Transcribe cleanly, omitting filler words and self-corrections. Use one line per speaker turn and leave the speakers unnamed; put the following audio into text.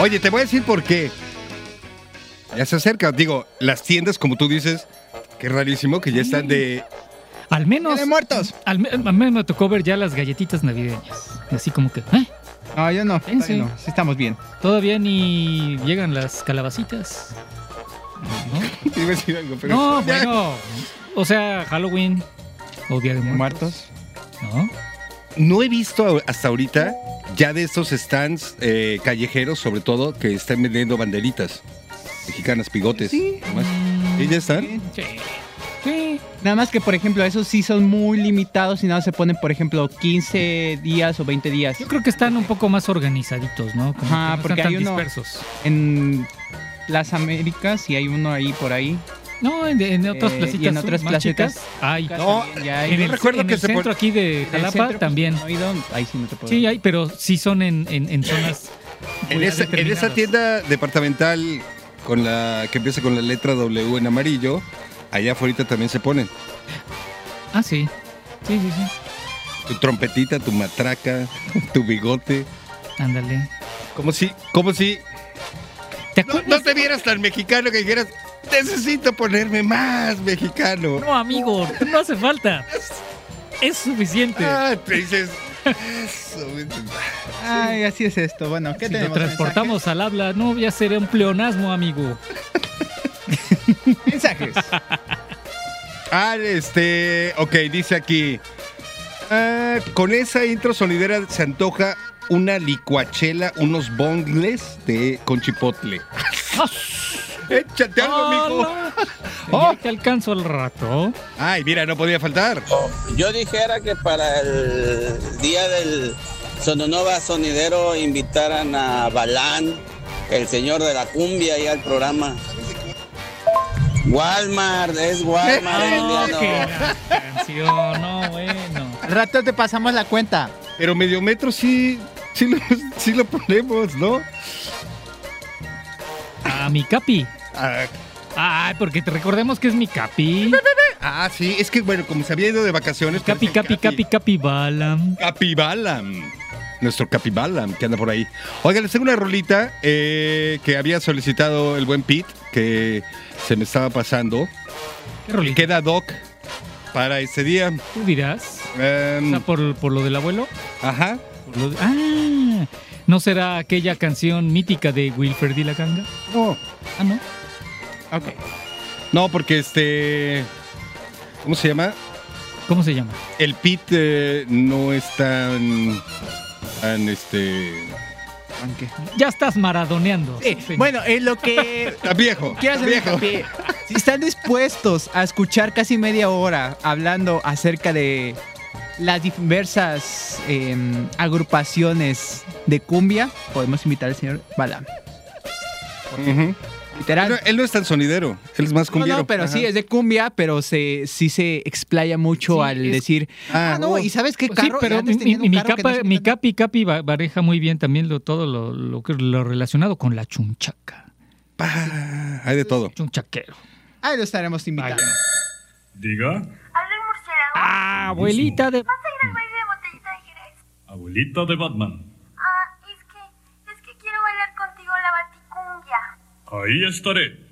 Oye, te voy a decir por qué. Ya se acerca. Digo, las tiendas, como tú dices, qué rarísimo que ya están de...
Al menos...
¡De muertos!
A mí me tocó ver ya las galletitas navideñas. Así como que...
No, yo no.
¿En serio?
No, sí estamos bien.
Todavía ni llegan las calabacitas.
Te iba a decir algo, pero...
No, bueno. O sea, Halloween o Día de Muertos. ¿No?
No he visto hasta ahorita ya de estos stands callejeros, sobre todo, que están vendiendo banderitas mexicanas, bigotes.
Sí.
Nomás. ¿Y ya están?
Sí. Sí.
Nada más que, por ejemplo, esos sí son muy limitados y nada se ponen, por ejemplo, 15 días o 20 días.
Yo creo que están un poco más organizaditos, ¿no? Como
Ajá,
que no
porque
están
hay
tan
uno-
dispersos.
En Plaza Américas y hay uno ahí por ahí.
No, en otras placitas.
y en otras
más
placetas.
chicas, hay.
No,
Ya hay.
En el,
recuerdo
en
que
el
se
centro
pone-
aquí de
En el
Jalapa
centro, pues,
también.
no he ido, ahí sí no te puedo
Sí, hay, pero sí son en zonas.
En
muy
esa
determinadas.
tienda departamental con la que empieza con la letra W en amarillo, allá afuera también se ponen.
Ah, sí. Sí, sí, sí.
Tu trompetita, tu matraca, tu bigote.
Ándale.
Como si
¿Te
no,
acuerdas?
no te vieras tan mexicano que dijeras, necesito ponerme más mexicano.
No, amigo, no hace falta. Es suficiente.
Ah, te dices, eso.
Ay, así es esto. Bueno, ¿qué
Si lo
tenemos?
transportamos al habla, no, ya sería un pleonasmo, amigo.
Mensajes.
Ah, ok, dice aquí. Con esa intro sonidera se antoja una licuachela, unos bongles con chipotle. Échate algo, mijo.
Ya te alcanzo al rato.
Ay, mira, no podía faltar.
Yo dijera que para el día del Sononova Sonidero invitaran a Balán, el señor de la cumbia, ahí al programa. Walmart, es Walmart,
No,
Emiliano.
qué canción, no, bueno.
Al rato te pasamos la cuenta.
Pero medio metro sí lo ponemos, ¿no?
A mi capi.
Ah,
Ay, porque te recordemos que es mi capi.
sí, es que bueno, como se había ido de vacaciones.
Capi,
pues,
capi, capi, capi, balam.
Capibalam. Nuestro Capibalam que anda por ahí. Oiga, les tengo una rolita que había solicitado el buen Pete, que se me estaba pasando.
¿Qué rolita?
Queda doc para este día.
Tú dirás. O sea, por lo del abuelo.
Ajá.
¿No será aquella canción mítica de Wilfred y la Ganga?
No.
Ah, ¿no?
Ok.
No, porque ¿cómo se llama?
¿Cómo se llama?
El Pete no es tan
Aunque.
Ya estás maradoneando.
Sí, bueno, en lo que
Está viejo.
quiero
Está
hacer
viejo.
hincapié, si están dispuestos a escuchar casi media hora hablando acerca de las diversas agrupaciones de cumbia, podemos invitar al señor Balam.
Ujú.
Literal.
Él no es tan sonidero, él es más
No,
cumbiero.
no, pero
Ajá.
sí es de cumbia, pero sí se explaya mucho
Sí,
al
es-
decir, no, y ¿sabes qué
Sí,
carro? Y
pero
antes tenían un carro que no se
mi
metía-
capi bareja muy bien también todo lo relacionado con la chunchaca.
Hay de todo.
Chunchaquero.
Ahí lo estaremos invitando.
Vaya.
Diga,
¿Habla el murciélago?
Ah, abuelita de...
¿Vas a ir al baile de botellita de Jerez?
abuelita de Batman.
Es que quiero bailar contigo la baticumbia.
Ahí estaré.